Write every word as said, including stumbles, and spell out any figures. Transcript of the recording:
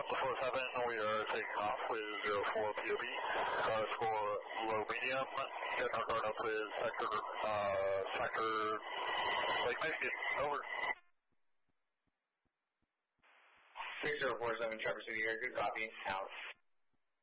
Delta four seven, we are taking off with zero four P O B. Uh, score low medium. Getting our guard up with sector, uh, sector Lake Michigan. Over. three zero four seven, Traverse City here. Good copy. Out.